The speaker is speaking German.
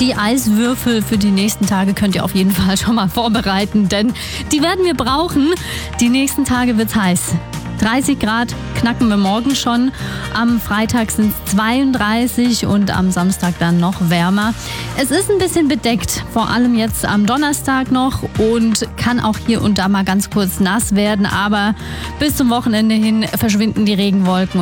Die Eiswürfel für die nächsten Tage könnt ihr auf jeden Fall schon mal vorbereiten, denn die werden wir brauchen. Die nächsten Tage wird's heiß. 30 Grad knacken wir morgen schon. Am Freitag sind es 32 und am Samstag dann noch wärmer. Es ist ein bisschen bedeckt, vor allem jetzt am Donnerstag noch und kann auch hier und da mal ganz kurz nass werden. Aber bis zum Wochenende hin verschwinden die Regenwolken.